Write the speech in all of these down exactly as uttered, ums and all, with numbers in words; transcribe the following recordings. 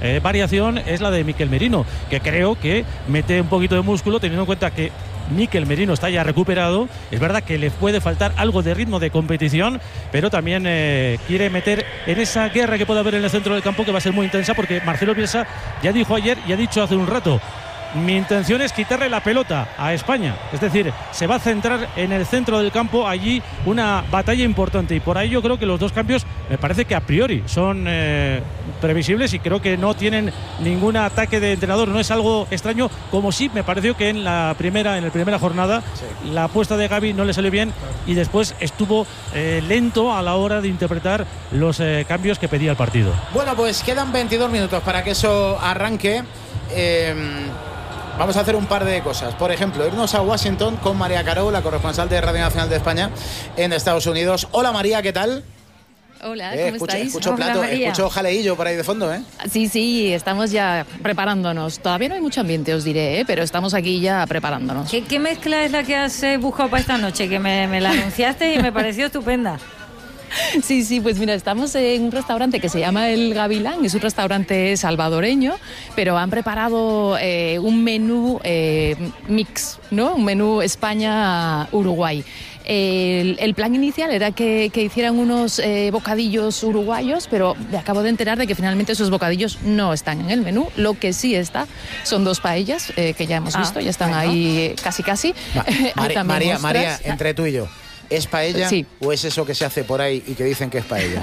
eh, variación es la de Mikel Merino, que creo que mete un poquito de músculo, teniendo en cuenta que Mikel Merino está ya recuperado. Es verdad que le puede faltar algo de ritmo de competición, pero también eh, quiere meter en esa guerra que puede haber en el centro del campo, que va a ser muy intensa, porque Marcelo Bielsa ya dijo ayer y ha dicho hace un rato: mi intención es quitarle la pelota a España. Es decir, se va a centrar en el centro del campo, allí una batalla importante, y por ahí yo creo que los dos cambios me parece que a priori son eh, previsibles, y creo que no tienen ningún ataque de entrenador. No es algo extraño, como sí me pareció que en la primera en la primera jornada sí. la apuesta de Gavi no le salió bien, y después estuvo eh, lento a la hora de interpretar los eh, cambios que pedía el partido. Bueno, pues quedan veintidós minutos para que eso arranque. eh, Vamos a hacer un par de cosas. Por ejemplo, irnos a Washington con María Caro, la corresponsal de Radio Nacional de España en Estados Unidos. Hola María, ¿qué tal? Hola, eh, ¿cómo escucho, estáis? Escucho, Hola, plato, María. escucho jaleillo por ahí de fondo, ¿eh? Sí, sí, estamos ya preparándonos. Todavía no hay mucho ambiente, os diré, ¿eh? Pero estamos aquí ya preparándonos. ¿Qué, qué mezcla es la que has eh, buscado para esta noche? Que me, me la anunciaste y me pareció estupenda. Sí, sí, pues mira, estamos en un restaurante que se llama El Gavilán, es un restaurante salvadoreño, pero han preparado eh, un menú eh, mix, ¿no? Un menú España-Uruguay. El, el plan inicial era que, que hicieran unos eh, bocadillos uruguayos, pero me acabo de enterar de que finalmente esos bocadillos no están en el menú. Lo que sí está son dos paellas eh, que ya hemos visto, ah, ya están bueno. ahí casi casi. Ma María, María, María, entre tú y yo, ¿es paella sí. o es eso que se hace por ahí y que dicen que es paella?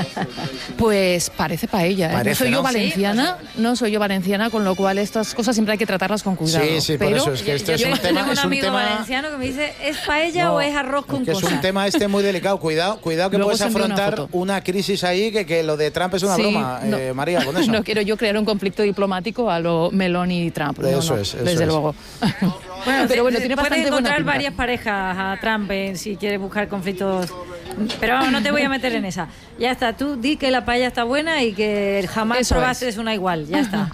Pues parece paella, ¿eh? Parece, no soy yo ¿no? valenciana, ¿Sí? no soy yo valenciana, con lo cual estas cosas siempre hay que tratarlas con cuidado. Sí, sí, pero por eso es que esto yo, es un tema. Tengo un es amigo un tema... valenciano que me dice, ¿es paella no, o es arroz con es que cosas? Es un tema este muy delicado. Cuidado, cuidado que Luego puedes afrontar una, una crisis ahí, que, que lo de Trump es una sí, broma, no, eh, María, con eso. No quiero yo crear un conflicto diplomático a lo Meloni y Trump. De no, eso no, es, eso desde es. luego. Bueno, pero bueno, tiene puedes encontrar buena varias parejas a Trump eh, si quieres buscar conflictos. Pero vamos, no te voy a meter en esa. Ya está, tú di que la paella está buena y que jamás Eso probaste es. una igual, ya está.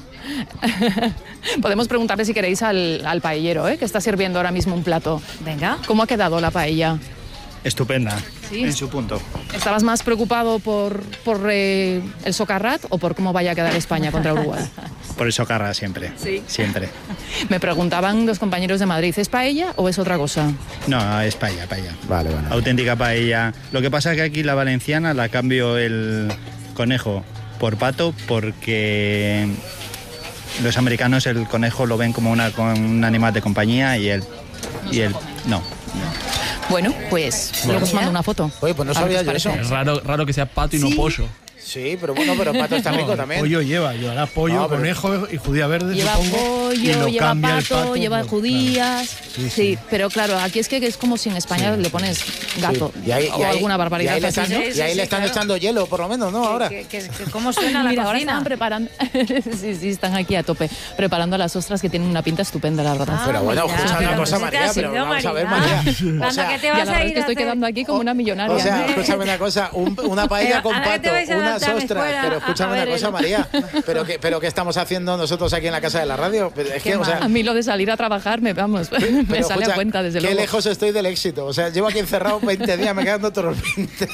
Podemos preguntarle si queréis al, al paellero, ¿eh? que está sirviendo ahora mismo un plato. Venga. ¿Cómo ha quedado la paella? Estupenda, ¿Sí? en su punto. ¿Estabas más preocupado por, por eh, el socarrat o por cómo vaya a quedar España contra Uruguay? Por el socarrat siempre, ¿Sí? siempre. Me preguntaban los compañeros de Madrid, ¿es paella o es otra cosa? No, es paella, paella. Vale, vale. Auténtica paella. Lo que pasa es que aquí la valenciana la cambio el conejo por pato porque los americanos el conejo lo ven como una, un animal de compañía y el, y el no. no. Bueno, pues luego os mando una foto. Oye, pues no sabía yo eso. Es raro, raro que sea pato y ¿Sí? no pollo. Sí, pero bueno, pero pato está rico también. Pollo lleva, llevará pollo, no, pero... conejo y judía verde, lleva supongo. Pollo, y lo lleva cambia pato, el pato, lleva pues, judías. Claro. Sí, sí. sí, pero claro, aquí es que es como si en España sí. le pones gato sí. y ahí, o y ahí, alguna barbaridad. Y ahí le están, así, ¿no? y ahí le están claro. echando hielo, por lo menos, ¿no? Ahora. Que, que, que, ¿Cómo suena la Mira, cocina? Ahora están preparando. sí, sí, están aquí a tope, preparando las ostras que tienen una pinta estupenda, la verdad. Ah, pero bueno, mira, escucha una cosa, María, pero vamos María. a ver, María. O sea, que te vas la a ir es que estoy hacer... quedando aquí como una millonaria. O sea, escúchame una cosa, un, una paella con pato, unas ostras, pero escúchame una cosa, María, pero que, pero ¿qué estamos haciendo nosotros aquí en la casa de la radio? Pero es que, o sea, a mí lo de salir a trabajar me, vamos, me sale escucha, a cuenta, desde qué luego. Qué lejos estoy del éxito. O sea, llevo aquí encerrado veinte días, me quedan otros veinte.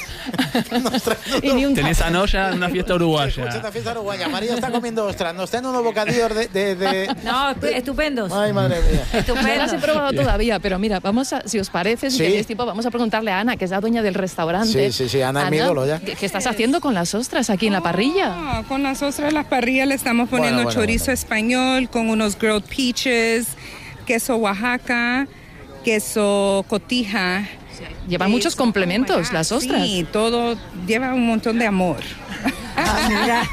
Tenés a Noya en una fiesta uruguaya. Escucha esta fiesta uruguaya. María está comiendo ostras. Nos traen unos bocadillos de... de, de... No, estupendos. Ay, madre mía. Estupendos. No las he probado todavía, pero mira, vamos a, si os parece, si ¿Sí? tenéis tiempo, vamos a preguntarle a Ana, que es la dueña del restaurante. Sí, sí, sí, Ana, Ana es mi ídolo ya. ¿Qué, ¿Qué estás haciendo con las ostras aquí en la parrilla? Ah, con las ostras en la parrilla le estamos poniendo bueno, bueno, chorizo bueno. español con unos grilled peaches, queso Oaxaca, queso cotija. Sí, lleva muchos complementos las ostras. Sí, todo lleva un montón de amor. Ah, mira.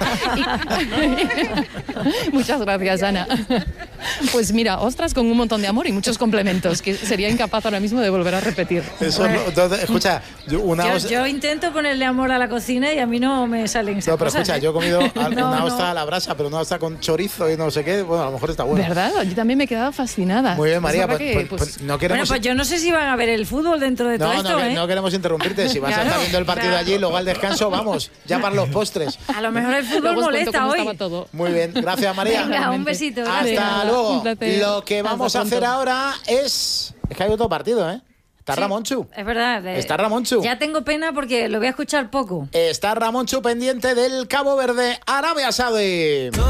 Muchas gracias, Ana. Pues mira, ostras con un montón de amor y muchos complementos, que sería incapaz ahora mismo de volver a repetir. Eso no, entonces, escucha, una yo, os... yo intento ponerle amor a la cocina y a mí no me salen esas No, pero cosas, escucha, ¿eh? yo he comido una no, ostra no. a la brasa, pero una ostra con chorizo y no sé qué, bueno, a lo mejor está bueno. ¿Verdad? Yo también me he quedado fascinada. Muy bien, María, pues, pues, que, pues, pues, no queremos... Bueno, pues yo no sé si van a ver el fútbol dentro de no, todo no, esto, no, ¿eh? no queremos interrumpirte, si vas claro, a estar viendo el partido claro. allí, luego al descanso, vamos, ya para los postres. A lo mejor el fútbol molesta hoy. Todo. Muy bien, gracias, María. Venga, un besito. Hasta gracias. luego. Lo que vamos a hacer ahora es... Es que hay otro partido, ¿eh? Está sí, Ramonchu. Es verdad. Eh, Está Ramonchu. Ya tengo pena porque lo voy a escuchar poco. Está Ramonchu pendiente del Cabo Verde, Arabia Saudí.